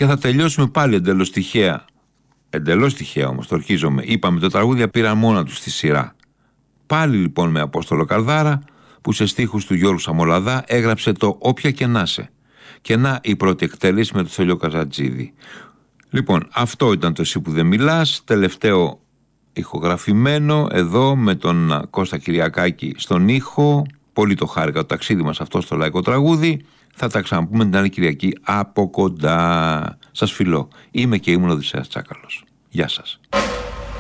Και θα τελειώσουμε πάλι εντελώς τυχαία. Εντελώς τυχαία όμως, το ορκίζομαι. Είπαμε, το τραγούδια πήραν μόνα τους στη σειρά. Πάλι λοιπόν με Απόστολο Καρδάρα, που σε στίχους του Γιώργου Σαμολαδά έγραψε το «Όποια και να σε». Και να η πρώτη εκτέλεση με το Στέλιο Καζατζίδη. Λοιπόν, αυτό ήταν το «Εσύ που δεν μιλάς», τελευταίο ηχογραφημένο εδώ με τον Κώστα Κυριακάκη στον ήχο. Πολύ το χάρηκα το ταξίδι μας αυτό στο λαϊκό τραγούδι. Θα τα ξαναπούμε την άλλη Κυριακή από κοντά. Σας φιλώ. Είμαι και ήμουν ο Οδυσσέας Τσάκαλος. Γεια σας.